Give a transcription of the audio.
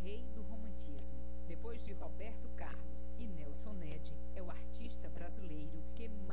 rei do romantismo. Depois de Roberto Carlos e Nelson Ned, é o artista brasileiro que